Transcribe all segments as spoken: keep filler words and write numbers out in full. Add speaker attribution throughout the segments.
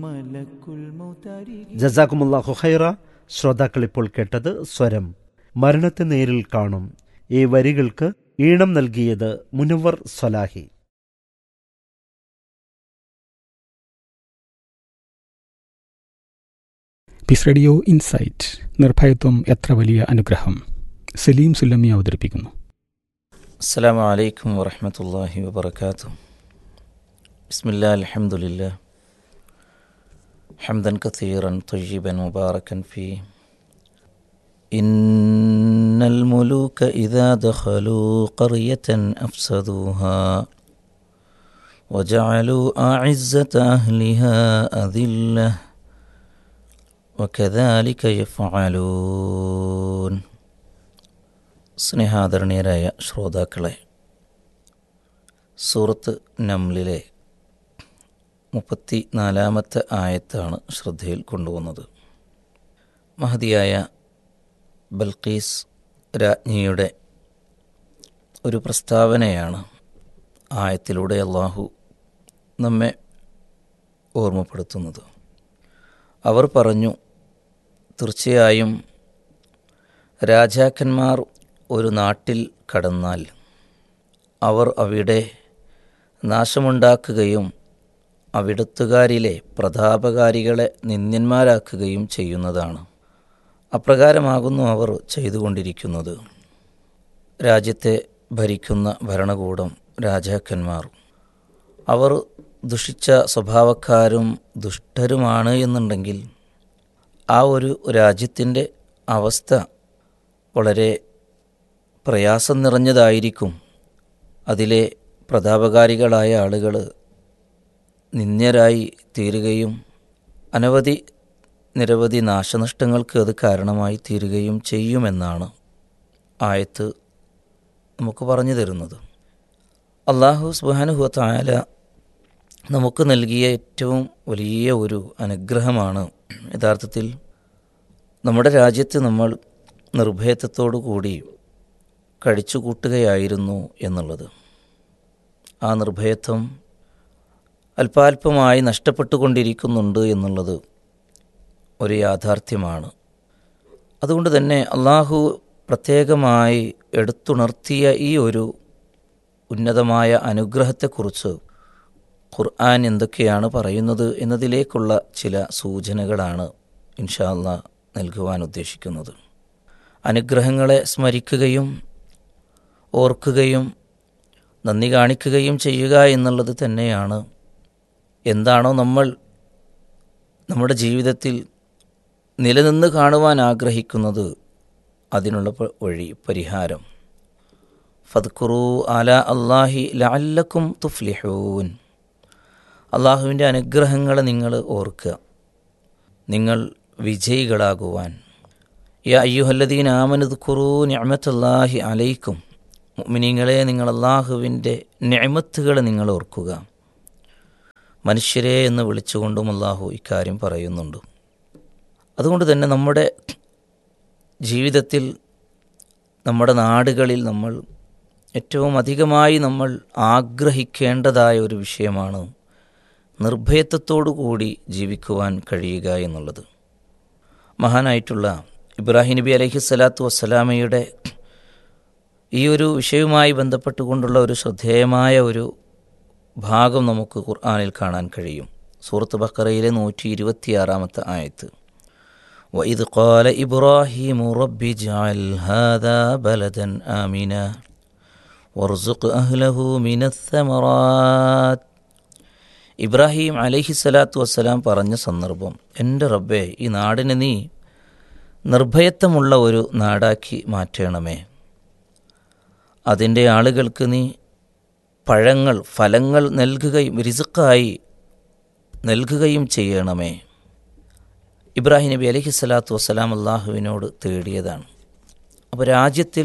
Speaker 1: ജസാക്കുമുല്ലാഹു ഖൈറ. ശ്രോതാക്കൾ ഇപ്പോൾ കേട്ടത് സ്വരം മരണത്തെ നേരിൽ കാണും. ഈ വരികൾക്ക് ഈണം നൽകിയത് മുനവ്വർ സ്വലാഹി.
Speaker 2: പീസ് റേഡിയോ ഇൻസൈറ്റ്, നിർഭയത്വം എത്ര വലിയ അനുഗ്രഹം. സലീം സുല്ലമി അവതരിപ്പിക്കുന്നു.
Speaker 3: അസ്സലാമു അലൈക്കും വറഹ്മത്തുള്ളാഹി വബറകാതുഹു. ബിസ്മില്ലാഹിൽ അൽഹംദുലില്ലാഹ് ഹംദൻ കസീറൻ ത്വയ്യിബൻ മുബാറകൻ ഫീ. ഇന്നൽ മുലൂക ഇദാ ദഖലൂ ഖറിയതൻ അഫ്സദൂഹാ വജഅലൂ അഇസ്സത അഹ്ലിഹാ അദില്ലഹ് വകദാലിക യഫ്അലൂൻ. സ്നേഹാദരണീയരായ ശ്രോതാക്കളെ, സൂറത്ത് നംലിലെ മുപ്പത്തി നാലാമത്തെ ആയത്താണ് ശ്രദ്ധയിൽ കൊണ്ടുവന്നത്. മഹതിയായ ബൽഖീസ് രാജ്ഞിയുടെ ഒരു പ്രസ്താവനയാണ് ആയത്തിലൂടെ അള്ളാഹു നമ്മെ ഓർമ്മപ്പെടുത്തുന്നത്. അവർ പറഞ്ഞു, തീർച്ചയായും രാജാക്കന്മാർ ഒരു നാട്ടിൽ കടന്നാൽ അവർ അവിടെ നാശമുണ്ടാക്കുകയും അവിടുത്തുകാരിലെ പ്രതാപകാരികളെ നിന്ദ്യന്മാരാക്കുകയും ചെയ്യുന്നതാണ്. അപ്രകാരമാകുന്നു അവർ ചെയ്തുകൊണ്ടിരിക്കുന്നത്. രാജ്യത്തെ ഭരിക്കുന്ന ഭരണകൂടം, രാജാക്കന്മാർ, അവർ ദുഷിച്ച സ്വഭാവക്കാരും ദുഷ്ടരുമാണ് എന്നുണ്ടെങ്കിൽ ആ ഒരു രാജ്യത്തിൻ്റെ അവസ്ഥ വളരെ പ്രയാസം നിറഞ്ഞതായിരിക്കും. അതിലെ പ്രതാപകാരികളായ ആളുകൾ നിന്ദ്യരായി തീരുകയും അനവധി നിരവധി നാശനഷ്ടങ്ങൾക്ക് അത് കാരണമായി തീരുകയും ചെയ്യുമെന്നാണ് ആയത്ത് നമുക്ക് പറഞ്ഞു തരുന്നത്. അല്ലാഹു സുബ്ഹാനഹു വ തആല നമുക്ക് നൽകിയ ഏറ്റവും വലിയ ഒരു അനുഗ്രഹമാണ് യഥാർത്ഥത്തിൽ നമ്മുടെ രാജ്യത്ത് നമ്മൾ നിർഭയത്വത്തോടു കൂടി കഴിച്ചു കൂട്ടുകയായിരുന്നു എന്നുള്ളത്. ആ നിർഭയത്വം അല്പാൽപമായി നഷ്ടപ്പെട്ടുകൊണ്ടിരിക്കുന്നുണ്ട് എന്നുള്ളത് ഒരു യാഥാർത്ഥ്യമാണ്. അതുകൊണ്ട് തന്നെ അള്ളാഹു പ്രത്യേകമായി എടുത്തുണർത്തിയ ഈ ഒരു ഉന്നതമായ അനുഗ്രഹത്തെക്കുറിച്ച് ഖുർആൻ എന്തൊക്കെയാണ് പറയുന്നത് എന്നതിലേക്കുള്ള ചില സൂചനകളാണ് ഇൻഷാ അല്ലാഹ് നൽകുവാൻ ഉദ്ദേശിക്കുന്നത്. അനുഗ്രഹങ്ങളെ സ്മരിക്കുകയും ഓർക്കുകയും നന്ദി കാണിക്കുകയും ചെയ്യുക എന്നുള്ളത് തന്നെയാണ് എന്താണോ നമ്മൾ നമ്മുടെ ജീവിതത്തിൽ നിലനിന്ന് കാണുവാൻ ആഗ്രഹിക്കുന്നത് അതിനുള്ള വഴി, പരിഹാരം. ഫദ്കുറൂ ആലാ അല്ലാഹി ലഅല്ലക്കും തുഫ്ലിഹൂൻ. അള്ളാഹുവിൻ്റെ അനുഗ്രഹങ്ങളെ നിങ്ങൾ ഓർക്കുക, നിങ്ങൾ വിജയികളാകുവാൻ. യാ അയ്യുഹല്ലദീന ആമനുദ്കുറൂ നിഅമത്തല്ലാഹി അലൈക്കും. മുഅ്മിനീങ്ങളെ, നിങ്ങൾ അള്ളാഹുവിൻ്റെ നിഅമത്തുകൾ നിങ്ങൾ ഓർക്കുക. മനുഷ്യരെ എന്ന് വിളിച്ചുകൊണ്ടും അള്ളാഹു ഇക്കാര്യം പറയുന്നുണ്ട്. അതുകൊണ്ട് തന്നെ നമ്മുടെ ജീവിതത്തിൽ, നമ്മുടെ നാടുകളിൽ നമ്മൾ ഏറ്റവും അധികമായി നമ്മൾ ആഗ്രഹിക്കേണ്ടതായ ഒരു വിഷയമാണ് നിർഭയത്വത്തോടു കൂടി ജീവിക്കുവാൻ കഴിയുക എന്നുള്ളത്. മഹാനായിട്ടുള്ള ഇബ്രാഹിം നബി അലൈഹി സ്വലാത്തു വസ്സലാമയുടെ ഈ ഒരു വിഷയവുമായി ബന്ധപ്പെട്ടുകൊണ്ടുള്ള ഒരു ശ്രദ്ധേയമായ ഒരു ഭാഗം നമുക്ക് ഖുർആനിൽ കാണാൻ കഴിയും. സൂറത്ത് ബഖറയിലെ നൂറ്റി ഇരുപത്തിയാറാമത്തെ ആയത്ത്. വഇദ് ഖാല ഇബ്രാഹീമു റബ്ബി ജഅൽ ഹാദാ ബലദൻ ആമിന വർസുഖ് അഹ്ലഹു മിനസ് സമറാത്ത്. ഇബ്രാഹിം അലൈഹി സ്വലാത്തു വസ്സലാം പറഞ്ഞ സന്ദർഭം, എൻ്റെ റബ്ബേ, ഈ നാടിനെ നീ നിർഭയത്വമുള്ള ഒരു നാടാക്കി മാറ്റണമേ. അതിൻ്റെ ആളുകൾക്ക് നീ പഴങ്ങൾ, ഫലങ്ങൾ നൽകുകയും റിസ്ക്കായി നൽകുകയും ചെയ്യണമേ. ഇബ്രാഹിം നബി അലൈഹി സ്വലാത്തു വസ്സലാം അള്ളാഹുവിനോട് തേടിയതാണ്. അപ്പോൾ രാജ്യത്തിൽ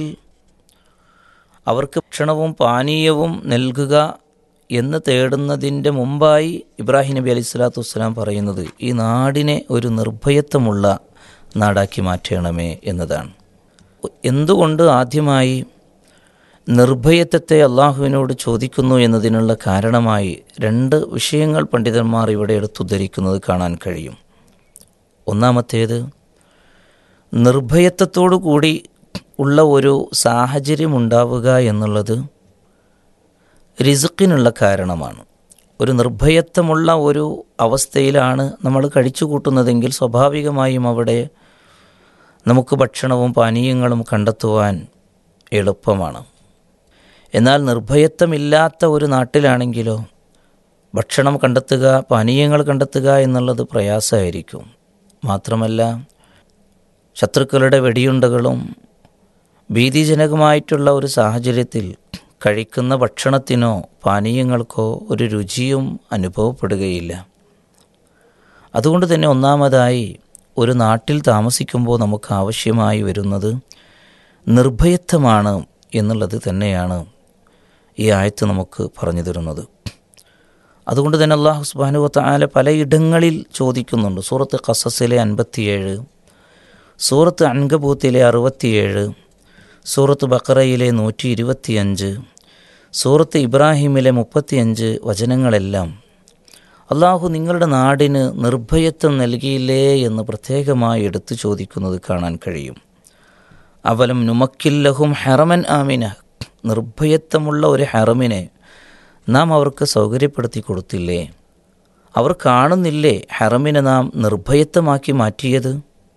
Speaker 3: അവർക്ക് ഭക്ഷണവും പാനീയവും നൽകുക എന്ന് തേടുന്നതിൻ്റെ മുമ്പായി ഇബ്രാഹിം നബി അലൈഹി സ്വലാത്തു വസ്സലാം പറയുന്നത് ഈ നാടിനെ ഒരു നിർഭയത്വമുള്ള നാടാക്കി മാറ്റണമേ എന്നതാണ്. എന്തുകൊണ്ട് ആദ്യമായി നിർഭയത്വത്തെ അള്ളാഹുവിനോട് ചോദിക്കുന്നു എന്നതിനുള്ള കാരണമായി രണ്ട് വിഷയങ്ങൾ പണ്ഡിതന്മാർ ഇവിടെ എടുത്തുദ്ധരിക്കുന്നത് കാണാൻ കഴിയും. ഒന്നാമത്തേത്, നിർഭയത്വത്തോടു കൂടി ഉള്ള ഒരു സാഹചര്യം ഉണ്ടാവുക എന്നുള്ളത് റിസ്ക്കിനുള്ള കാരണമാണ്. ഒരു നിർഭയത്വമുള്ള ഒരു അവസ്ഥയിലാണ് നമ്മൾ കഴിച്ചു കൂട്ടുന്നതെങ്കിൽ സ്വാഭാവികമായും അവിടെ നമുക്ക് ഭക്ഷണവും പാനീയങ്ങളും കണ്ടെത്തുവാൻ എളുപ്പമാണ്. എന്നാൽ നിർഭയത്വമില്ലാത്ത ഒരു നാട്ടിലാണെങ്കിലോ ഭക്ഷണം കണ്ടെത്തുക, പാനീയങ്ങൾ കണ്ടെത്തുക എന്നുള്ളത് പ്രയാസമായിരിക്കും. മാത്രമല്ല, ശത്രുക്കളുടെ വെടിയുണ്ടകളും ഭീതിജനകമായിട്ടുള്ള ഒരു സാഹചര്യത്തിൽ കഴിക്കുന്ന ഭക്ഷണത്തിനോ പാനീയങ്ങൾക്കോ ഒരു രുചിയും അനുഭവപ്പെടുകയില്ല. അതുകൊണ്ട് തന്നെ ഒന്നാമതായി ഒരു നാട്ടിൽ താമസിക്കുമ്പോൾ നമുക്ക് ആവശ്യമായി വരുന്നത് നിർഭയത്വമാണ് എന്നുള്ളത് തന്നെയാണ് ഈ ആയത്ത് നമുക്ക് പറഞ്ഞു തരുന്നത്. അതുകൊണ്ട് തന്നെ അല്ലാഹു സുബ്ഹാനഹു വ തആല പലയിടങ്ങളിൽ ചോദിക്കുന്നുണ്ട്. സൂറത്ത് ഖസസിലെ അൻപത്തിയേഴ്, സൂറത്ത് അൻകബൂത്തിലെ അറുപത്തിയേഴ്, സൂറത്ത് ബഖറയിലെ നൂറ്റി ഇരുപത്തിയഞ്ച്, സൂറത്ത് ഇബ്രാഹിമിലെ മുപ്പത്തിയഞ്ച് വചനങ്ങളെല്ലാം അള്ളാഹു നിങ്ങളുടെ നാടിന് നിർഭയത്വം നൽകിയില്ലേ എന്ന് പ്രത്യേകമായി എടുത്തു ചോദിക്കുന്നത് കാണാൻ കഴിയും. അവലം നുമക്കില്ലഹും ഹറമൻ ആമിന, നിർഭയത്വമുള്ള ഒരു ഹറമിനെ നാം അവർക്ക് സൗകര്യപ്പെടുത്തി കൊടുത്തില്ലേ? അവർ കാണുന്നില്ലേ ഹറമിനെ നാം നിർഭയത്വമാക്കി മാറ്റിയത്?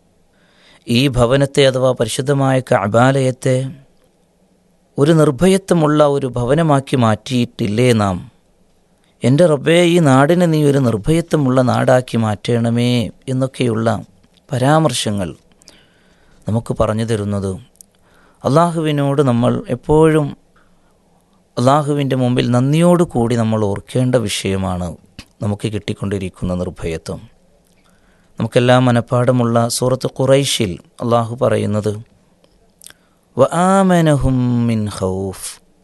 Speaker 3: ഈ ഭവനത്തെ അഥവാ പരിശുദ്ധമായ കഅബാലയത്തെ ഒരു നിർഭയത്വമുള്ള ഒരു ഭവനമാക്കി മാറ്റിയിട്ടില്ലേ നാം? എൻ്റെ റബ്ബേ, ഈ നാടിനെ നീ ഒരു നിർഭയത്വമുള്ള നാടാക്കി മാറ്റണമേ എന്നൊക്കെയുള്ള പരാമർശങ്ങൾ നമുക്ക് പറഞ്ഞു തരുന്നത് അള്ളാഹുവിനോട് നമ്മൾ എപ്പോഴും അള്ളാഹുവിൻ്റെ മുമ്പിൽ നന്ദിയോട് കൂടി നമ്മൾ ഓർക്കേണ്ട വിഷയമാണ് നമുക്ക് കിട്ടിക്കൊണ്ടിരിക്കുന്ന നിർഭയത്വം. നമുക്കെല്ലാം മനഃപ്പാടമുള്ള സൂറത്ത് ഖുറൈശിൽ അള്ളാഹു പറയുന്നത് വആമനഹും മിൻ ഖൗഫ്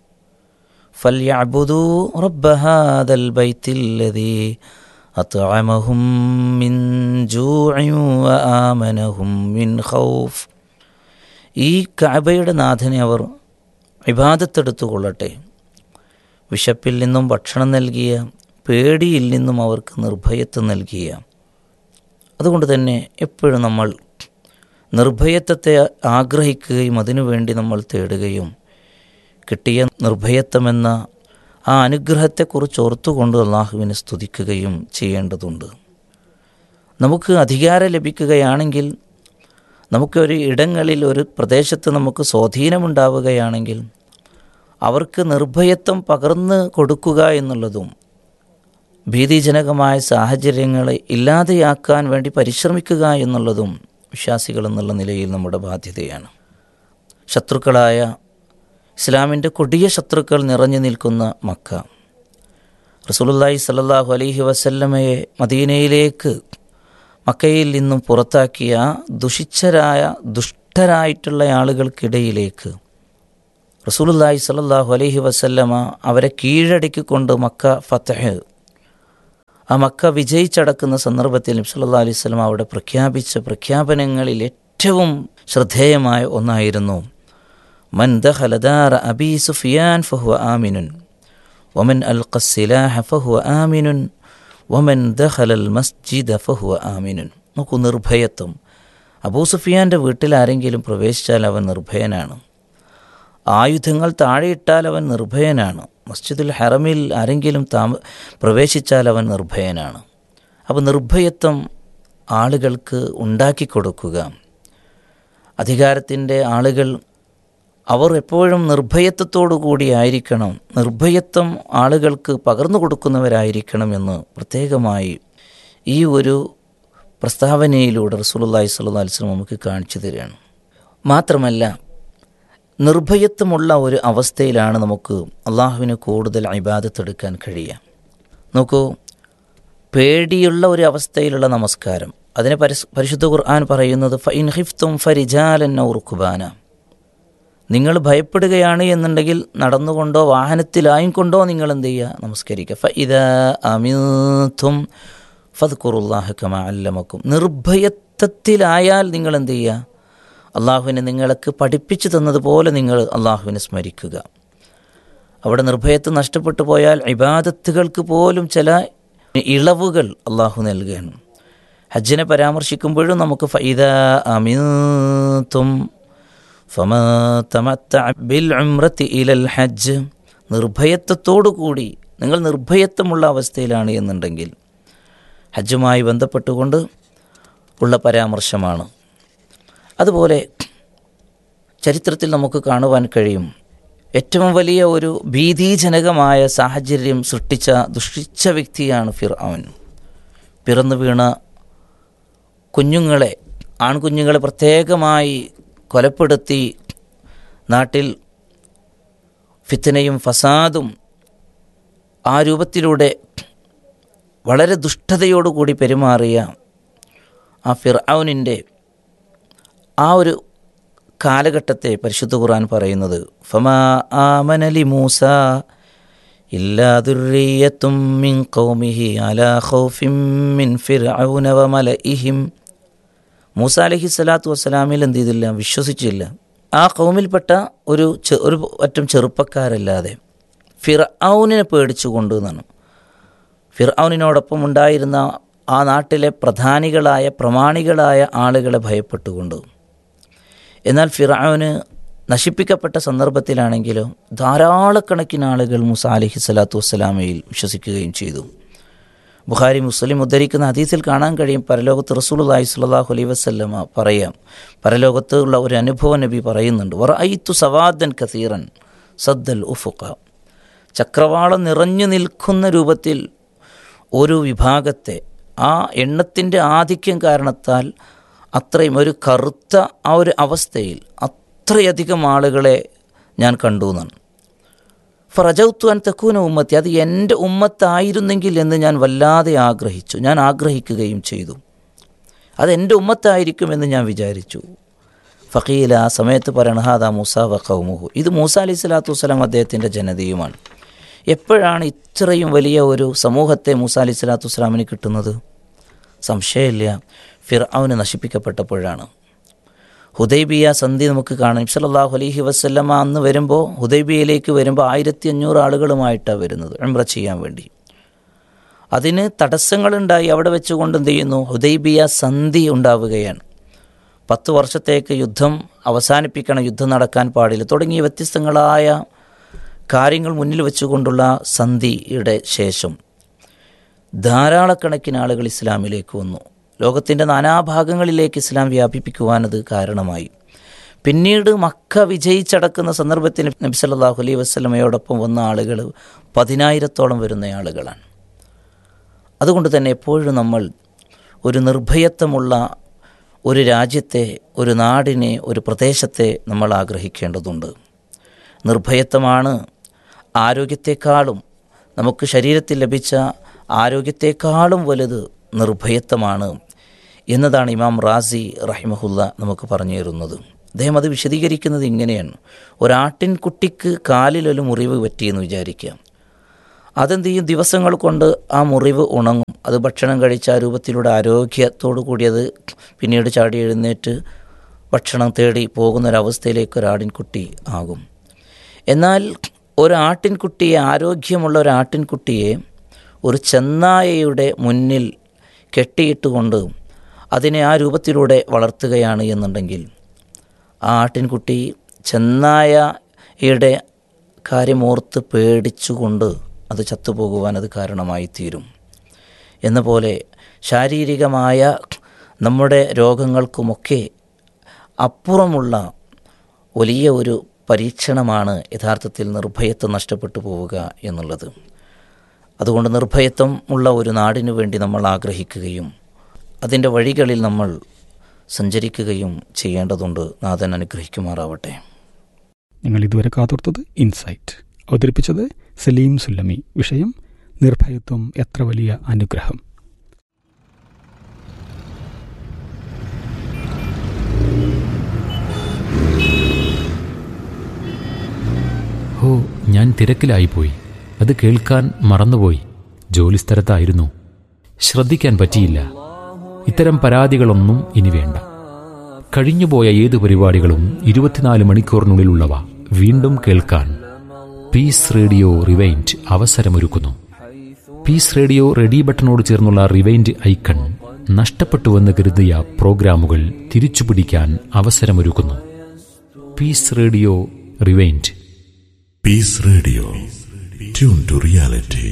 Speaker 3: ഫൽയഅ്ബുദൂ റബ്ബ ഹാദൽ ബൈത്തില്ലദീ അത്അമഹും മിൻ ജൂഇൻ വആമനഹും മിൻ ഖൗഫ്. ഈ കഅബയുടെ നാഥനെ അവർ ഇബാദത്തെടുത്തു കൊള്ളട്ടെ. വിശപ്പിൽ നിന്നും ഭക്ഷണം നൽകിയ, പേടിയിൽ നിന്നും അവർക്ക് നിർഭയത്വം നൽകിയ. അതുകൊണ്ട് തന്നെ എപ്പോഴും നമ്മൾ നിർഭയത്വത്തെ ആഗ്രഹിക്കുകയും അതിനുവേണ്ടി നമ്മൾ തേടുകയും കിട്ടിയ നിർഭയത്വമെന്ന ആ അനുഗ്രഹത്തെക്കുറിച്ച് ഓർത്തുകൊണ്ട് അള്ളാഹുവിനെ സ്തുതിക്കുകയും ചെയ്യേണ്ടതുണ്ട്. നമുക്ക് അധികാരം ലഭിക്കുകയാണെങ്കിൽ, നമുക്കൊരു ഇടങ്ങളിൽ ഒരു പ്രദേശത്ത് നമുക്ക് സ്വാധീനമുണ്ടാവുകയാണെങ്കിൽ അവർക്ക് നിർഭയത്വം പകർന്ന് കൊടുക്കുക എന്നുള്ളതും ഭീതിജനകമായ സാഹചര്യങ്ങളെ ഇല്ലാതെയാക്കാൻ വേണ്ടി പരിശ്രമിക്കുക എന്നുള്ളതും വിശ്വാസികൾ എന്നുള്ള നിലയിൽ നമ്മുടെ ബാധ്യതയാണ്. ശത്രുക്കളായ ഇസ്ലാമിൻ്റെ കൊടിയ ശത്രുക്കൾ നിറഞ്ഞു നിൽക്കുന്ന മക്ക, റസൂലുള്ളാഹി സ്വല്ലല്ലാഹു അലൈഹി വസല്ലമയെ മദീനയിലേക്ക് മക്കയിൽ നിന്നും പുറത്താക്കിയ ദുഷിച്ചരായ ദുഷ്ടരായിട്ടുള്ള ആളുകൾക്കിടയിലേക്ക് റസൂലുള്ളാഹി സ്വല്ലല്ലാഹു അലൈഹി വസല്ലമ അവരെ കീഴടക്കിക്കൊണ്ട് മക്ക ഫതഹ്, ആ മക്ക വിജയിച്ചടക്കുന്ന സന്ദർഭത്തിൽ നബി സല്ലല്ലാഹു അലൈഹി വസല്ലമ അവിടെ പ്രഖ്യാപിച്ച പ്രഖ്യാപനങ്ങളിൽ ഏറ്റവും ശ്രദ്ധേയമായ ഒന്നായിരുന്നു മൻ ദഖല ദാറ അബീ സുഫിയാൻ ഫഹുവ ആമിനുൻ വമൻ അൽഖ സിലാഹ ഫഹുവ ആമിനുൻ വമൻ ദഖലൽ മസ്ജിദ ഫഹുവ ആമിനുൻ. നോക്കൂ, നിർഭയത്വം. അബൂ സുഫിയാൻ്റെ വീട്ടിൽ ആരെങ്കിലും പ്രവേശിച്ചാൽ അവൻ നിർഭയനാണ്. ആയുധങ്ങൾ താഴെയിട്ടാൽ അവൻ നിർഭയനാണ്. മസ്ജിദുൽ ഹറമിൽ ആരെങ്കിലും താമ പ്രവേശിച്ചാൽ അവൻ നിർഭയനാണ്. അപ്പോൾ നിർഭയത്വം ആളുകൾക്ക് ഉണ്ടാക്കി കൊടുക്കുക. അധികാരത്തിൻ്റെ ആളുകൾ അവർ എപ്പോഴും നിർഭയത്വത്തോടു കൂടിയായിരിക്കണം, നിർഭയത്വം ആളുകൾക്ക് പകർന്നു കൊടുക്കുന്നവരായിരിക്കണം എന്ന് പ്രത്യേകമായി ഈ ഒരു പ്രസ്താവനയിലൂടെ റസൂലുള്ളാഹി സ്വല്ലല്ലാഹു അലൈഹി വസല്ലം നമുക്ക് കാണിച്ചു തരികയാണ്. മാത്രമല്ല, നിർഭയത്വമുള്ള ഒരു അവസ്ഥയിലാണ് നമുക്ക് അള്ളാഹുവിന് കൂടുതൽ ഇബാദത്ത് എടുക്കാൻ കഴിയുക. നോക്കൂ, പേടിയുള്ള ഒരു അവസ്ഥയിലുള്ള നമസ്കാരം, അതിനെ പരിസ് പരിശുദ്ധ ഖുർആൻ പറയുന്നത് ഫഇൻ ഖിഫ്തും ഫരിജാലൻ ഔ റുക്ബാന. നിങ്ങൾ ഭയപ്പെടുകയാണ് എന്നുണ്ടെങ്കിൽ നടന്നുകൊണ്ടോ വാഹനത്തിലായും കൊണ്ടോ നിങ്ങൾ എന്ത് ചെയ്യുക? നമസ്കരിക്കുക. ഫഇദാ അമിൻതും ഫദ്കുറുല്ലാഹ കമാ അല്ലമക്കും. നിർഭയത്വത്തിലായാൽ നിങ്ങൾ എന്ത് ചെയ്യുക? അള്ളാഹുവിനെ നിങ്ങൾക്ക് പഠിപ്പിച്ചു തന്നതുപോലെ നിങ്ങൾ അള്ളാഹുവിനെ സ്മരിക്കുക. അവിടെ നിർഭയത്വം നഷ്ടപ്പെട്ടു പോയാൽ ഇബാദത്തുകൾക്ക് പോലും ചില ഇളവുകൾ അള്ളാഹു നൽകുകയാണ്. ഹജ്ജിനെ പരാമർശിക്കുമ്പോഴും നമുക്ക് ഫൈദാ അമിൻതും ഫമാ തമത്തഅ ബിൽ ഉംറതി ഇലൽ ഹജ്ജ്, നിർഭയത്വത്തോടു കൂടി നിങ്ങൾ നിർഭയത്വമുള്ള അവസ്ഥയിലാണ് എന്നുണ്ടെങ്കിൽ ഹജ്ജുമായി ബന്ധപ്പെട്ടുകൊണ്ട് ഉള്ള പരാമർശമാണ്. അതുപോലെ ചരിത്രത്തിൽ നമുക്ക് കാണുവാൻ കഴിയും, ഏറ്റവും വലിയ ഒരു ഭീതിജനകമായ സാഹചര്യം സൃഷ്ടിച്ച ദുഷിച്ച വ്യക്തിയാണ് ഫിർഔൻ. പിറന്നു വീണ കുഞ്ഞുങ്ങളെ, ആൺകുഞ്ഞുങ്ങളെ പ്രത്യേകമായി കൊലപ്പെടുത്തി നാട്ടിൽ ഫിത്നയും ഫസാദും ആ രൂപത്തിലൂടെ വളരെ ദുഷ്ടതയോടുകൂടി പെരുമാറിയ ആ ഫിർഔനിൻ്റെ ആ ഒരു കാലഘട്ടത്തെ പരിശുദ്ധ ഖുർആൻ പറയുന്നത് ഫമാ ആമനലി മൂസ ഇല്ലാ ദുർരിയത്തും മിൻ ഖൗമിഹി അലാ ഖൗഫിൻ മിൻ ഫിർഔന വമലഇഹിം. മൂസ അലൈഹി സ്വലാത്തു വസ്സലാമിൽ എന്ത് ചെയ്തില്ല? വിശ്വസിച്ചില്ല. ആ ഖൗമിൽപ്പെട്ട ഒരു ഒരു ഒറ്റം ചെറുപ്പക്കാരല്ലാതെ ഫിർഔനിനെ പേടിച്ചുകൊണ്ട് എന്നാണ്. ഫിർഔനിനോടൊപ്പം ഉണ്ടായിരുന്ന ആ നാട്ടിലെ പ്രധാനികളായ പ്രമാണികളായ ആളുകളെ ഭയപ്പെട്ടുകൊണ്ട്. എന്നാൽ ഫിർഔന് നശിപ്പിക്കപ്പെട്ട സന്ദർഭത്തിലാണെങ്കിലോ ധാരാളക്കണക്കിന് ആളുകൾ മൂസ അലൈഹി സ്വലാത്തു വസ്സലാമയിൽ വിശ്വസിക്കുകയും ചെയ്തു. ബുഖാരി മുസ്ലിം ഉദ്ധരിക്കുന്ന ഹദീസിൽ കാണാൻ കഴിയും, പരലോകത്ത് റസൂലുള്ളാഹി സ്വല്ലല്ലാഹു അലൈഹി വസല്ലമ പറയാം, പരലോകത്ത് ഉള്ള ഒരു അനുഭവം നബി പറയുന്നുണ്ട്. വറഅയ്തു സവാദൻ കസീറൻ സദ്ദൽ ഉഫുഖ, ചക്രവാളം നിറഞ്ഞു നിൽക്കുന്ന രൂപത്തിൽ ഒരു വിഭാഗത്തെ, ആ എണ്ണത്തിൻ്റെ ആധിക്യം കാരണത്താൽ അത്രയും ഒരു കറുത്ത ആ ഒരു അവസ്ഥയിൽ അത്രയധികം ആളുകളെ ഞാൻ കണ്ടു എന്നാണ്. ഫറജൗത്തു അൻ തകൂന ഉമ്മത്തി, അത് എൻ്റെ ഉമ്മത്തായിരുന്നെങ്കിൽ എന്ന് ഞാൻ വല്ലാതെ ആഗ്രഹിച്ചു, ഞാൻ ആഗ്രഹിക്കുകയും ചെയ്തു. അത് എൻ്റെ ഉമ്മത്തായിരിക്കുമെന്ന് ഞാൻ വിചാരിച്ചു. ഫഖീല, ആ സമയത്ത് പറയണ ഹാദാ മൂസ വ ഖൗമുഹു, ഇത് മൂസ അലൈഹി സ്വലാത്തു വസ്സലാം അദ്ദേഹത്തിൻ്റെ ജനതയുമാണ്. എപ്പോഴാണ് ഇത്രയും വലിയ ഒരു സമൂഹത്തെ മൂസ അലൈഹി സ്വലാത്തു വസ്സലാമിന് കിട്ടുന്നത്? സംശയമില്ല, ഫിർഔന് നശിപ്പിക്കപ്പെട്ടപ്പോഴാണ്. ഹുദൈബിയ സന്ധി നമുക്ക് കാണാം. നബി സല്ലല്ലാഹു അലൈഹി വസല്ലമ അന്ന് വരുമ്പോൾ, ഹുദൈബിയയിലേക്ക് വരുമ്പോൾ ആയിരത്തി അഞ്ഞൂറ് ആളുകളുമായിട്ടാണ് വരുന്നത് ഉംറ ചെയ്യാൻ വേണ്ടി. അതിന് തടസ്സങ്ങളുണ്ടായി. അവിടെ വെച്ചുകൊണ്ട് എന്ത് ചെയ്യുന്നു? ഹുദൈബിയ സന്ധി ഉണ്ടാവുകയാണ്. പത്ത് വർഷത്തേക്ക് യുദ്ധം അവസാനിപ്പിക്കണം, യുദ്ധം നടക്കാൻ പാടില്ല തുടങ്ങിയ വ്യത്യസ്തങ്ങളായ കാര്യങ്ങൾ മുന്നിൽ വെച്ചുകൊണ്ടുള്ള സന്ധിയുടെ ശേഷം ധാരാളക്കണക്കിന് ആളുകൾ ഇസ്ലാമിലേക്ക് വന്നു. ലോകത്തിൻ്റെ നാനാഭാഗങ്ങളിലേക്ക് ഇസ്ലാം വ്യാപിപ്പിക്കുവാനത് കാരണമായി. പിന്നീട് മക്ക വിജയിച്ചടക്കുന്ന സന്ദർഭത്തിൽ നബി സല്ലല്ലാഹു അലൈഹി വസല്ലമയോടൊപ്പം വന്ന ആളുകൾ പതിനായിരത്തോളം വരുന്ന ആളുകളാണ്. അതുകൊണ്ട് തന്നെ എപ്പോഴും നമ്മൾ ഒരു നിർഭയത്വമുള്ള ഒരു രാജ്യത്തെ, ഒരു നാടിനെ, ഒരു പ്രദേശത്തെ നമ്മൾ ആഗ്രഹിക്കേണ്ടതുണ്ട്. നിർഭയത്വമാണ് ആരോഗ്യത്തെക്കാളും, നമുക്ക് ശരീരത്തിൽ ലഭിച്ച ആരോഗ്യത്തെക്കാളും വലുത് നിർഭയത്വമാണ് എന്നതാണ് ഇമാം റാസി റഹിമഹുല്ല നമുക്ക് പറഞ്ഞു തരുന്നത്. അദ്ദേഹം അത് വിശദീകരിക്കുന്നത് ഇങ്ങനെയാണ്. ഒരാട്ടിൻകുട്ടിക്ക് കാലിലൊരു മുറിവ് പറ്റിയെന്ന് വിചാരിക്കുക. അതെന്ത് ചെയ്യും? ദിവസങ്ങൾ കൊണ്ട് ആ മുറിവ് ഉണങ്ങും. അത് ഭക്ഷണം കഴിച്ച ആ രൂപത്തിലൂടെ ആരോഗ്യത്തോടു കൂടിയത് പിന്നീട് ചാടി എഴുന്നേറ്റ് ഭക്ഷണം തേടി പോകുന്നൊരവസ്ഥയിലേക്ക് ഒരാടിൻകുട്ടി ആകും. എന്നാൽ ഒരാട്ടിൻകുട്ടിയെ, ആരോഗ്യമുള്ള ഒരാട്ടിൻകുട്ടിയെ ഒരു ചെന്നായയുടെ മുന്നിൽ കെട്ടിയിട്ടുകൊണ്ട് അതിനെ ആ രൂപത്തിലൂടെ വളർത്തുകയാണ് എന്നുണ്ടെങ്കിൽ ആ ആട്ടിൻകുട്ടി ചെന്നായയുടെ കാര്യമോർത്ത് പേടിച്ചുകൊണ്ട് അത് ചത്തുപോകുവാൻ അത് കാരണമായി തീരും. എന്ന പോലെ ശാരീരികമായ നമ്മുടെ രോഗങ്ങൾക്കുമൊക്കെ അപ്പുറമുള്ള വലിയ ഒരു പരീക്ഷണമാണ് യഥാർത്ഥത്തിൽ നിർഭയത്വം നഷ്ടപ്പെട്ടു പോവുക എന്നുള്ളത്. അതുകൊണ്ട് നിർഭയത്വം ഉള്ള ഒരു നാടിനു വേണ്ടി നമ്മൾ ആഗ്രഹിക്കുകയും അതിൻ്റെ വഴികളിൽ നമ്മൾ സഞ്ചരിക്കുകയും ചെയ്യേണ്ടതുണ്ട്. നാഥൻ അനുഗ്രഹിക്കുമാറാവട്ടെ.
Speaker 2: നിങ്ങൾ ഇതുവരെ കാതോർത്തത് ഇൻസൈറ്റ്. അവതരിപ്പിച്ചത് സലീം സുല്ലമി. വിഷയം നിർഭയത്വം എത്ര വലിയ അനുഗ്രഹം.
Speaker 4: ഓ, ഞാൻ തിരക്കിലായിപ്പോയി. അത് കേൾക്കാൻ മറന്നുപോയി. ജോലിസ്ഥലത്തായിരുന്നു, ശ്രദ്ധിക്കാൻ പറ്റിയില്ല. ഇത്തരം പരാതികളൊന്നും ഇനി വേണ്ട. കഴിഞ്ഞുപോയ ഏത് പരിപാടികളും ഇരുപത്തിനാല് മണിക്കൂറിനുള്ളിലുള്ളവ വീണ്ടും കേൾക്കാൻ piece radio rewind അവസരമൊരുക്കുന്നു. Piece radio ready ബട്ടണോട് ചേർന്നുള്ള റിവൈൻഡ് ഐക്കൺ നഷ്ടപ്പെട്ടുവെന്ന് കരുതിയ പ്രോഗ്രാമുകൾ തിരിച്ചുപിടിക്കാൻ അവസരമൊരുക്കുന്നു. Piece radio rewind.
Speaker 5: Piece radio, tune to reality.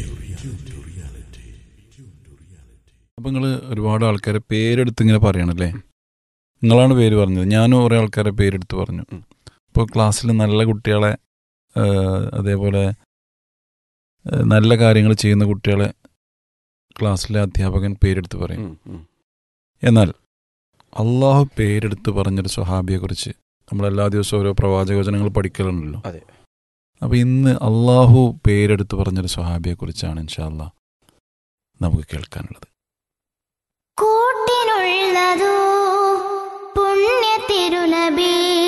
Speaker 6: അപ്പം നിങ്ങൾ ഒരുപാട് ആൾക്കാരെ പേരെടുത്ത് ഇങ്ങനെ പറയണല്ലേ? നിങ്ങളാണ് പേര് പറഞ്ഞത്, ഞാനും കുറേ ആൾക്കാരെ പേരെടുത്ത് പറഞ്ഞു. ഇപ്പോൾ ക്ലാസ്സിൽ നല്ല കുട്ടികളെ, അതേപോലെ നല്ല കാര്യങ്ങൾ ചെയ്യുന്ന കുട്ടികളെ ക്ലാസ്സിലെ അധ്യാപകൻ പേരെടുത്ത് പറയും. എന്നാൽ അള്ളാഹു പേരെടുത്ത് പറഞ്ഞൊരു സ്വഹാബിയെക്കുറിച്ച് നമ്മളെല്ലാ ദിവസവും ഓരോ പ്രവാചകവചനങ്ങൾ പഠിക്കലുണ്ടല്ലോ. അപ്പോൾ ഇന്ന് അള്ളാഹു പേരെടുത്ത് പറഞ്ഞൊരു സ്വഹാബിയെക്കുറിച്ചാണ് ഇൻഷാ അല്ലാഹ് നമുക്ക് കേൾക്കാനുള്ളത്.
Speaker 7: കൂട്ടിനുള്ളതോ പുണ്യ തിരുനബി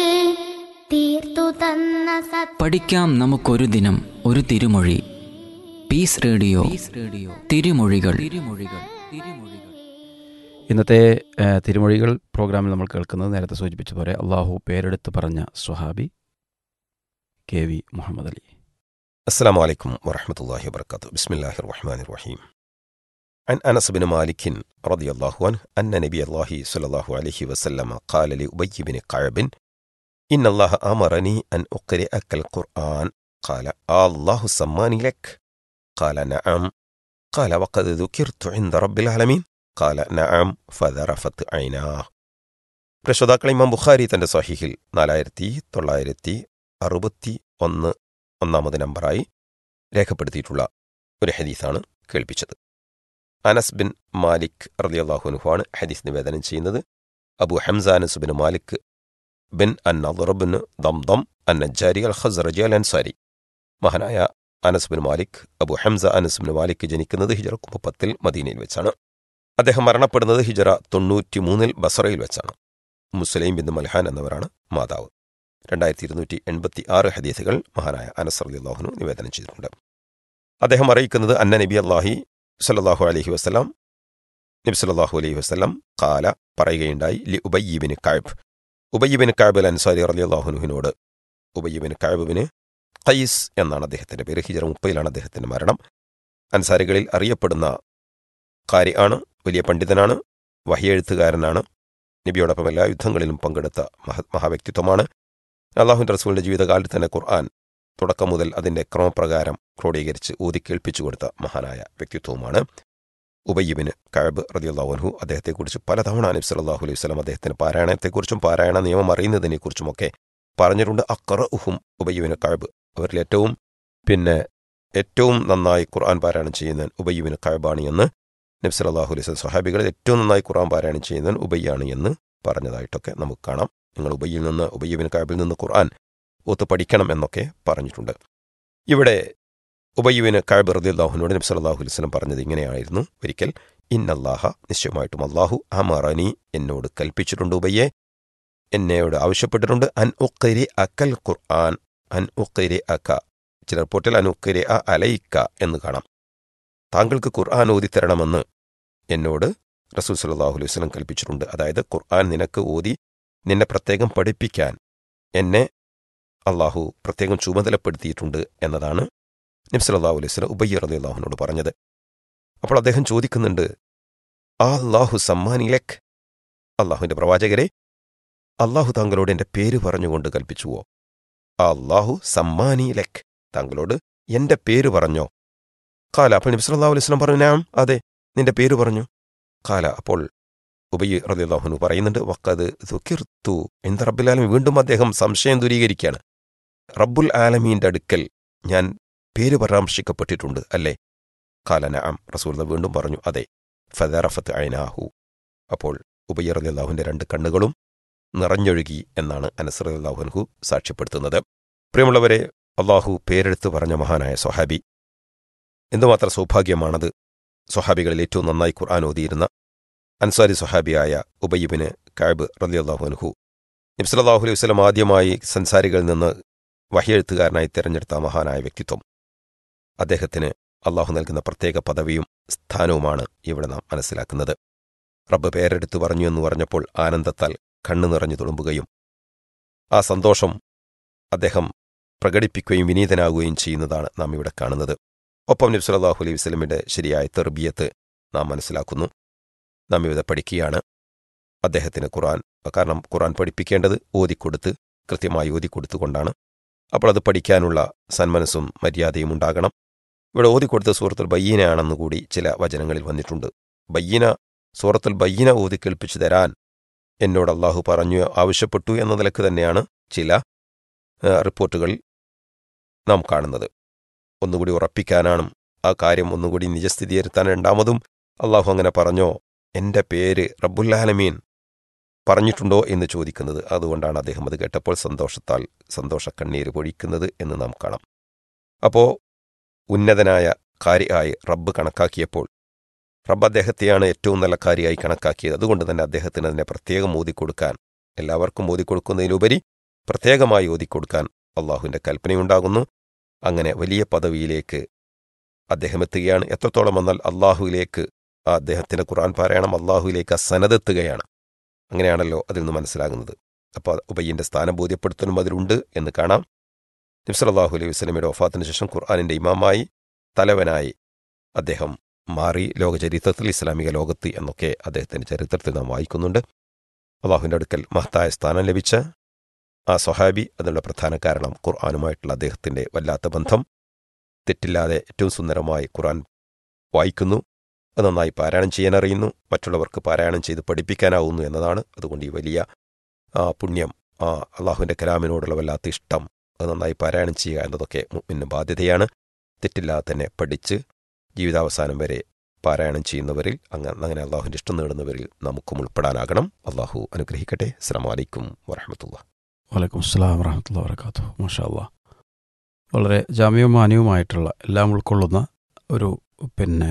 Speaker 7: തീർത്തു തന്ന സത്.
Speaker 8: പഠിക്കാം നമുക്കൊരു ദിനം ഒരു തിരുമൊഴി. പീസ് റേഡിയോ തിരുമൊഴികൾ. തിരുമൊഴികൾ തിരുമൊഴികൾ
Speaker 9: ഇന്നത്തെ തിരുമൊഴികൾ പ്രോഗ്രാമിൽ നമ്മൾ കേൾക്കുന്നത് നേരത്തെ സൂചിപ്പിച്ചതുപോലെ അള്ളാഹു പേരെടുത്ത് പറഞ്ഞ സ്വഹാബി കെ വി മുഹമ്മദ് അലി.
Speaker 10: അസ്സലാമു അലൈക്കും വറഹ്മത്തുള്ളാഹി വബറകാതുഹു. ബിസ്മില്ലാഹിർ റഹ്മാനിർ റഹീം. عن أنس بن مالك رضي الله عنه أن نبي الله صلى الله عليه وسلم قال لأبي بن كعب إن الله أمرني أن أقرئك القرآن. قال الله سماني لك؟ قال نعم. قال وقد ذكرت عند رب العالمين؟ قال نعم. فذرفت عيناه. പ്രശ്രോതാക്കൾ, ഇമാം ബുഖാരി തന്റെ സ്വഹീഹിൽ നാലായിരത്തി തൊള്ളായിരത്തി അറുപത്തി ഒന്ന് ഒന്നാമത് നമ്പറായി രേഖപ്പെടുത്തിയിട്ടുള്ള ഒരു ഹദീസാണ് കേൾപ്പിച്ചത്. അനസ് ബിൻ മാലിക് റളിയല്ലാഹു അൻഹു ആണ് ഹദീസ് നിവേദനം ചെയ്യുന്നത്. Abu Hamza Anas bin Malik bin അൻ-നദ്ർ bin ദംദം അൻ-നജ്ജാരി അൽ-ഖസ്റജി al-Ansari. മഹാനായ അനസ് ബിൻ മാലിക് അബു ഹംസ അനസ് ബിൻ മാലിക് ജനിക്കുന്നത് ഹിജറ മുപ്പത്തിൽ മദീനയിൽ വെച്ചാണ്. അദ്ദേഹം മരണപ്പെടുന്നത് ഹിജറ തൊണ്ണൂറ്റി മൂന്നിൽ ബസറയിൽ വെച്ചാണ്. മുസ്ലിം ബിൻ മൽഹാൻ എന്നവരാണ് മാതാവ്. രണ്ടായിരത്തി ഇരുന്നൂറ്റി എൺപത്തി ആറ് ഹദീസുകൾ മഹാനായ അനസ് റളിയല്ലാഹു അൻഹു നിവേദനം ചെയ്തിട്ടുണ്ട്. അദ്ദേഹം അറിയിക്കുന്നത് അന്ന നബി അല്ലാഹി സല്ലല്ലാഹു അലൈഹി വസല്ലം നബി സല്ലല്ലാഹു അലൈഹി വസല്ലം ഖാല പറയുകയുണ്ടായി ലി Ubayy bin Kaab. Ubayy bin Kaab അൽ അൻസാരി റളിയല്ലാഹു അൻഹുവിനോട്. ഉബയ്യ് ബിൻ കഅബ് ബിൻ ഖൈസ് എന്നാണ് അദ്ദേഹത്തിന്റെ പേര്. ഹിജറ മുപ്പതിലാണ് അദ്ദേഹത്തിന്റെ മരണം. അൻസാരികളിൽ അറിയപ്പെടുന്ന ഖാരി ആണ്, വലിയ പണ്ഡിതനാണ്, വഹിയെഴുത്തുകാരനാണ്. നബിയോടൊപ്പം എല്ലാ യുദ്ധങ്ങളിലും പങ്കെടുത്ത മഹ മഹാവ്യക്തിത്വമാണ്. അല്ലാഹുവിന്റെ റസൂലിന്റെ ജീവിതകാലത്ത് തന്നെ ഖുർആൻ തുടക്കം മുതൽ അതിന്റെ ക്രമപ്രകാരം ക്രോഡീകരിച്ച് ഊതി കേൾപ്പിച്ചു കൊടുത്ത മഹാനായ വ്യക്തിത്വവുമാണ് ഉബയ്യ് ബിൻ കഅബ് റളിയല്ലാഹു അൻഹു. അദ്ദേഹത്തെക്കുറിച്ച് പലതവണ നബി സല്ലല്ലാഹു അലൈഹി വസല്ലം അദ്ദേഹത്തിന് പാരായണത്തെക്കുറിച്ചും പാരായണ നിയമം അറിയുന്നതിനെക്കുറിച്ചുമൊക്കെ പറഞ്ഞിട്ടുണ്ട്. അഖ്റഉഹും ഉബയ്യ് ബിൻ കഅബ്, അവരിൽ ഏറ്റവും പിന്നെ ഏറ്റവും നന്നായി ഖുർആൻ പാരായണം ചെയ്യുന്നവൻ ഉബയ്യ് ബിൻ കഅബാണ് എന്ന് നബി സല്ലല്ലാഹു അലൈഹി വസല്ലം സ്വഹാബികളിൽ ഏറ്റവും നന്നായി ഖുർആൻ പാരായണം ചെയ്യുന്നവൻ ഉബയ്യാണ് എന്ന് പറഞ്ഞതായിട്ടൊക്കെ നമുക്ക് കാണാം. നിങ്ങൾ ഉബയ്യിൽ നിന്ന് ഉബയ്യ് ബിൻ കഅബിൽ നിന്ന് ഖുർആൻ ഒത്ത് പഠിക്കണം എന്നൊക്കെ പറഞ്ഞിട്ടുണ്ട്. ഇവിടെ ഉബയ്യ് ബിൻ കഅബ് റളിയല്ലാഹുവിനോട് നബി സല്ലല്ലാഹു അലൈഹി വസല്ലം പറഞ്ഞത് ഇങ്ങനെയായിരുന്നു. ഒരിക്കൽ ഇന്നല്ലാഹ, നിശ്ചയമായിട്ടും അല്ലാഹു അമറനി, എന്നോട് കൽപ്പിച്ചിട്ടുണ്ട്, ഉബയ്യെ എന്നോട് ആവശ്യപ്പെട്ടിട്ടുണ്ട്, അൻ ഉഖ്രി അക്കൽ ഖുർആൻ. അൻ ഉഖ്രി അക, ചില റിപ്പോർട്ടിൽ അൻ ഉഖ്രി അ അലൈക എന്ന് കാണാം. താങ്കൾക്ക് ഖുർആൻ ഓതിത്തരണമെന്ന് എന്നോട് റസൂൽ സല്ലല്ലാഹു അലൈഹി വസല്ലം കൽപ്പിച്ചിട്ടുണ്ട്. അതായത് ഖുർആൻ നിനക്ക് ഓതി നിന്നെ പ്രത്യേകം പഠിപ്പിക്കാൻ എന്നെ അള്ളാഹു പ്രത്യേകം ചുമതലപ്പെടുത്തിയിട്ടുണ്ട് എന്നതാണ് നബി സല്ലല്ലാഹു അലൈഹി വസല്ലം ഉബയ്യ് റളിയല്ലാഹുവിനോട് പറഞ്ഞത്. അപ്പോൾ അദ്ദേഹം ചോദിക്കുന്നുണ്ട്, ആ അല്ലാഹു സമ്മാനി ലക്? അള്ളാഹുവിന്റെ പ്രവാചകരെ, അള്ളാഹു താങ്കളോട് എന്റെ പേര് പറഞ്ഞുകൊണ്ട് കൽപ്പിച്ചുവോ? ആ അല്ലാഹു സമ്മാനി ലക്, താങ്കളോട് എന്റെ പേര് പറഞ്ഞോ? കാല, അപ്പോൾ നബി സല്ലല്ലാഹു അലൈഹി വസല്ലം പറഞ്ഞു, നാം, അതെ, നിന്റെ പേര് പറഞ്ഞു. കാല, അപ്പോൾ ഉബയ്യ് റളിയല്ലാഹു അൻഹു പറയുന്നുണ്ട്, വഖദ് ദുകിർതു ഇൻദ റബ്ബിൽ ആലമീൻ. വീണ്ടും അദ്ദേഹം സംശയം ദൂരീകരിക്കുകയാണ്. റബ്ബുൽ ആലമീന്റെ അടുക്കൽ ഞാൻ പേര് പരാമർശിക്കപ്പെട്ടിട്ടുണ്ട് അല്ലേ? കാല നഅം, റസൂൽ വീണ്ടും പറഞ്ഞു, അതെ. ഫദറഫത്ത് ഐനാഹു, അപ്പോൾ ഉബയ്യ് റളിയല്ലാഹുവിന്റെ രണ്ട് കണ്ണുകളും നിറഞ്ഞൊഴുകി എന്നാണ് അനസ് റളിയല്ലാഹു അൻഹു സാക്ഷ്യപ്പെടുത്തുന്നത്. പ്രിയമുള്ളവരെ, അള്ളാഹു പേരെടുത്ത് പറഞ്ഞ മഹാനായ സ്വഹാബി, എന്തുമാത്രം സൗഭാഗ്യമാണത്! സ്വഹാബികളിൽ ഏറ്റവും നന്നായി ഖുർആൻ ഓതിയിരുന്ന അൻസാരി സ്വഹാബിയായ ഉബയ്യ് ബിൻ കഅബ് റളിയല്ലാഹു അൻഹു, നബി സല്ലല്ലാഹു അലൈഹി വസല്ലം ആദ്യമായി സൻസാരികളിൽ നിന്ന് വഹിയെഴുത്തുകാരനായി തിരഞ്ഞെടുത്ത മഹാനായ വ്യക്തിത്വം. അദ്ദേഹത്തിന് അള്ളാഹു നൽകുന്ന പ്രത്യേക പദവിയും സ്ഥാനവുമാണ് ഇവിടെ നാം മനസ്സിലാക്കുന്നത്. റബ്ബ് പേരെടുത്തു പറഞ്ഞു എന്ന് പറഞ്ഞപ്പോൾ ആനന്ദത്താൽ കണ്ണു നിറഞ്ഞു തുളുമ്പുകയും ആ സന്തോഷം അദ്ദേഹം പ്രകടിപ്പിക്കുകയും വിനീതനാകുകയും ചെയ്യുന്നതാണ് നാം ഇവിടെ കാണുന്നത്. ഒപ്പം നബി സല്ലല്ലാഹു അലൈഹി വസല്ലമയുടെ ശരിയായ തർബിയത്ത് നാം മനസ്സിലാക്കുന്നു. നാം ഇവിടെ പഠിക്കുകയാണ് അദ്ദേഹത്തിന് ഖുർആൻ, കാരണം ഖുർആൻ പഠിപ്പിക്കേണ്ടത് ഓതിക്കൊടുത്ത് കൃത്യമായി ഓതിക്കൊടുത്തുകൊണ്ടാണ്. അപ്പോൾ അത് പഠിക്കാനുള്ള സന്മനസ്സും മര്യാദയും ഉണ്ടാകണം. ഇവിടെ ഓതിക്കൊടുത്ത സൂറത്തുൽ ബയ്യീനയാണെന്ന് കൂടി ചില വചനങ്ങളിൽ വന്നിട്ടുണ്ട്. ബയ്യീന, സൂറത്തുൽ ബയ്യീന ഓതി കേൾപ്പിച്ചു തരാൻ എന്നോട് അള്ളാഹു പറഞ്ഞു ആവശ്യപ്പെട്ടു എന്ന നിലക്ക് തന്നെയാണ് ചില റിപ്പോർട്ടുകൾ നാം കാണുന്നത്. ഒന്നുകൂടി ഉറപ്പിക്കാനാണ് ആ കാര്യം ഒന്നുകൂടി നിജസ്ഥിതിയിരുത്താൻ. രണ്ടാമതും അള്ളാഹു അങ്ങനെ പറഞ്ഞോ, എൻ്റെ പേര് റബ്ബുൽ ആലമീൻ പറഞ്ഞിട്ടുണ്ടോ എന്ന് ചോദിക്കുന്നത്. അതുകൊണ്ടാണ് അദ്ദേഹം അത് കേട്ടപ്പോൾ സന്തോഷത്താൽ സന്തോഷക്കണ്ണീര് പൊഴിക്കുന്നത് എന്ന് നാം കാണാം. അപ്പോൾ ഉന്നതനായ കാരിയായി റബ്ബ് കണക്കാക്കിയപ്പോൾ റബ്ബ് അദ്ദേഹത്തെയാണ് ഏറ്റവും നല്ല കാരിയായി കണക്കാക്കിയത്. അതുകൊണ്ട് തന്നെ അദ്ദേഹത്തിന് അതിനെ പ്രത്യേകം ഓതിക്കൊടുക്കാൻ, എല്ലാവർക്കും ഓതിക്കൊടുക്കുന്നതിനുപരി പ്രത്യേകമായി ഓതിക്കൊടുക്കാൻ അള്ളാഹുവിൻ്റെ കൽപ്പനയുണ്ടാകുന്നു. അങ്ങനെ വലിയ പദവിയിലേക്ക് അദ്ദേഹം എത്തുകയാണ്. എത്രത്തോളം എന്നാൽ അള്ളാഹുവിലേക്ക് ആ അദ്ദേഹത്തിൻ്റെ ഖുർആൻ പാരായണം അള്ളാഹുവിലേക്ക് ആ സനദെത്തുകയാണ്. അങ്ങനെയാണല്ലോ അതിൽ നിന്ന് മനസ്സിലാകുന്നത്. അപ്പോൾ ഉബയ്യൻ്റെ സ്ഥാനം ബോധ്യപ്പെടുത്തലും അതിലുണ്ട് എന്ന് കാണാം. നബി സല്ലല്ലാഹു അലൈഹി വസല്ലമയുടെ വഫാത്തിന് ശേഷം ഖുർആനിൻ്റെ ഇമാമായി തലവനായി അദ്ദേഹം മാറി ലോകചരിത്രത്തിൽ, ഇസ്ലാമിക ലോകത്ത് എന്നൊക്കെ അദ്ദേഹത്തിൻ്റെ ചരിത്രത്തിൽ നാം വായിക്കുന്നുണ്ട്. അള്ളാഹുവിൻ്റെ അടുക്കൽ മഹത്തായ സ്ഥാനം ലഭിച്ച ആ സ്വഹാബി, അതിനുള്ള പ്രധാന കാരണം ഖുർആനുമായിട്ടുള്ള അദ്ദേഹത്തിൻ്റെ വല്ലാത്ത ബന്ധം. തെറ്റില്ലാതെ ഏറ്റവും സുന്ദരമായി ഖുർആൻ വായിക്കുന്നു, അത് നന്നായി പാരായണം ചെയ്യാനറിയുന്നു, മറ്റുള്ളവർക്ക് പാരായണം ചെയ്ത് പഠിപ്പിക്കാനാവുന്നു എന്നതാണ്. അതുകൊണ്ട് ഈ വലിയ ആ പുണ്യം, ആ അള്ളാഹുവിൻ്റെ കലാമിനോടുള്ള വല്ലാത്ത ഇഷ്ടം, അത് നന്നായി പാരായണം ചെയ്യുക എന്നതൊക്കെ മുഅ്മിന് ബാധ്യതയാണ്. തെറ്റില്ലാതെ തന്നെ പഠിച്ച് ജീവിതാവസാനം വരെ പാരായണം ചെയ്യുന്നവരിൽ, അങ്ങനെ അങ്ങനെ അള്ളാഹുവിൻ്റെ ഇഷ്ടം നേടുന്നവരിൽ നമുക്കും ഉൾപ്പെടാനാകണം. അള്ളാഹു അനുഗ്രഹിക്കട്ടെ. അസ്സലാമു അലൈക്കും വറഹ്മത്തുള്ളാഹി.
Speaker 9: വലൈക്കും അസ്സലാം വറഹ്മത്തുള്ളാഹി വബറകാതുഹു. മാഷാ അല്ലാഹ്, വളരെ ജാമ്യവും മാന്യവുമായിട്ടുള്ള എല്ലാം ഉൾക്കൊള്ളുന്ന ഒരു പിന്നെ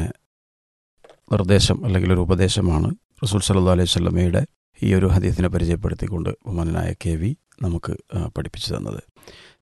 Speaker 9: നിർദ്ദേശം അല്ലെങ്കിൽ ഒരു ഉപദേശമാണ് റസൂൽ സല്ലല്ലാഹു അലൈഹി വസല്ലമയുടെ ഈ ഒരു ഹദീസിനെ പരിചയപ്പെടുത്തിക്കൊണ്ട് ബഹുമാനനായ കെ വി നമുക്ക് പഠിപ്പിച്ചു തന്നത്.